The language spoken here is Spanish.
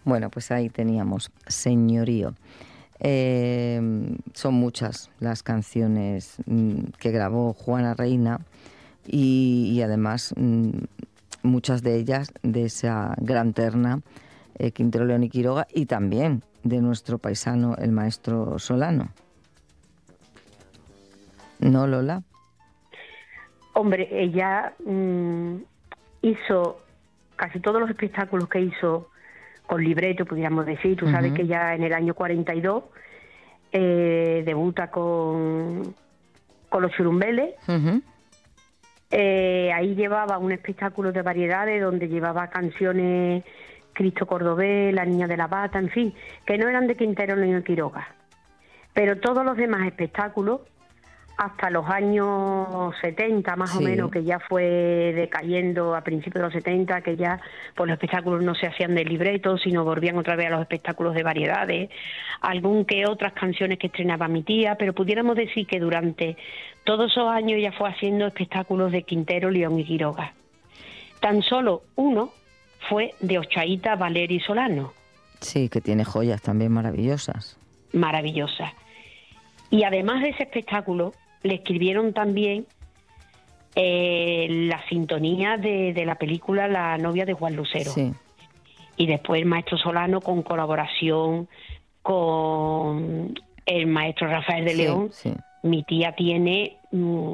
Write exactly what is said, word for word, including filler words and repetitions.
Bueno, pues ahí teníamos Señorío. Eh, son muchas las canciones mm, que grabó Juana Reina y, y además mm, muchas de ellas de esa gran terna, eh, Quintero, León y Quiroga, y también de nuestro paisano, el maestro Solano. ¿No, Lola? Hombre, ella mmm, hizo casi todos los espectáculos que hizo con libreto, podríamos decir. Tú sabes Uh-huh. que ya en el año cuarenta y dos eh, debuta con, con los Churumbeles. Uh-huh. Eh, ahí llevaba un espectáculo de variedades donde llevaba canciones Cristo Cordobés, La Niña de la Bata, en fin, que no eran de Quintero ni de Quiroga. Pero todos los demás espectáculos, hasta los años setenta más Sí. o menos, que ya fue decayendo a principios de los setenta, que ya pues los espectáculos no se hacían de libreto, sino volvían otra vez a los espectáculos de variedades, algún que otras canciones que estrenaba mi tía, pero pudiéramos decir que durante todos esos años ella fue haciendo espectáculos de Quintero, León y Quiroga. Tan solo uno fue de Ochaíta, Valeri Solano. Sí, que tiene joyas también maravillosas. Maravillosas. Y además de ese espectáculo, le escribieron también eh, la sintonía de, de la película La novia de Juan Lucero. Sí. Y después el maestro Solano, con colaboración con el maestro Rafael de Sí, León. sí. Mi tía tiene... Mmm,